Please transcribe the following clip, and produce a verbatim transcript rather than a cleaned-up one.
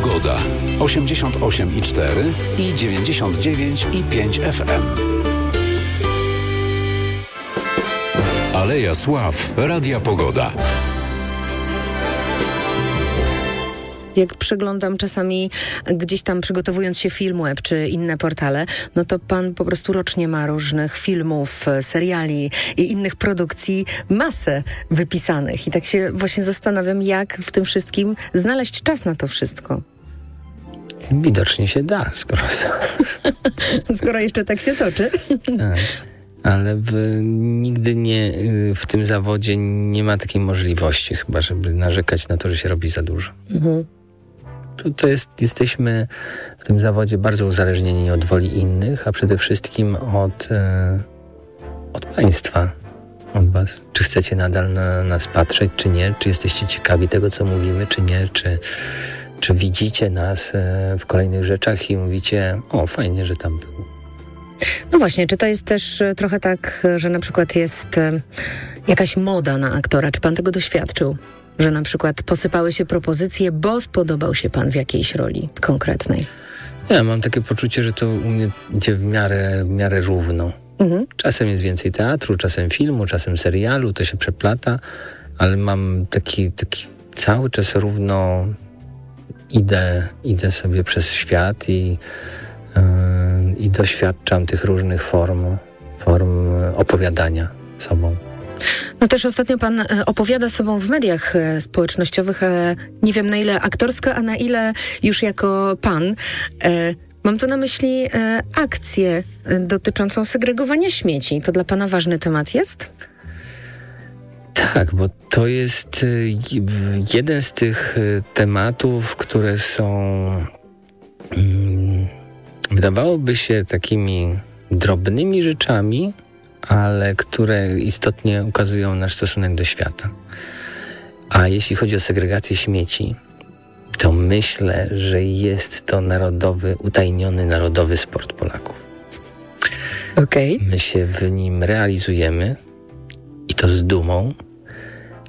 Pogoda. osiemdziesiąt osiem i cztery i dziewięćdziesiąt dziewięć i pięć F M. Aleja Sław. Radia Pogoda. Jak przeglądam czasami gdzieś tam przygotowując się Film Web czy inne portale, no to pan po prostu rocznie ma różnych filmów, seriali i innych produkcji masę wypisanych. I tak się właśnie zastanawiam, jak w tym wszystkim znaleźć czas na to wszystko. Widocznie się da, skoro... Skoro jeszcze tak się toczy. Tak. Ale w, nigdy nie w tym zawodzie nie ma takiej możliwości chyba, żeby narzekać na to, że się robi za dużo. Mhm. To, to jest, jesteśmy w tym zawodzie bardzo uzależnieni od woli innych, a przede wszystkim od, e, od państwa, od was. Czy chcecie nadal na nas patrzeć, czy nie? Czy jesteście ciekawi tego, co mówimy, czy nie? Czy, czy widzicie nas e, w kolejnych rzeczach i mówicie, o, fajnie, że tam był. No właśnie, czy to jest też trochę tak, że na przykład jest jakaś moda na aktora? Czy pan tego doświadczył? Że na przykład posypały się propozycje, bo spodobał się pan w jakiejś roli konkretnej? Ja mam takie poczucie, że to u mnie idzie w miarę, w miarę równo. Mhm. Czasem jest więcej teatru, czasem filmu, czasem serialu, to się przeplata, ale mam taki, taki cały czas równo idę, idę sobie przez świat i i doświadczam tych różnych form, form opowiadania sobą. No też ostatnio pan opowiada sobą w mediach społecznościowych, nie wiem na ile aktorsko, a na ile już jako pan. Mam tu na myśli akcję dotyczącą segregowania śmieci. To dla pana ważny temat jest? Tak, bo to jest jeden z tych tematów, które są... wydawałoby się takimi drobnymi rzeczami, ale które istotnie ukazują nasz stosunek do świata. A jeśli chodzi o segregację śmieci, to myślę, że jest to narodowy, utajniony narodowy sport Polaków. Okej. My się w nim realizujemy i to z dumą.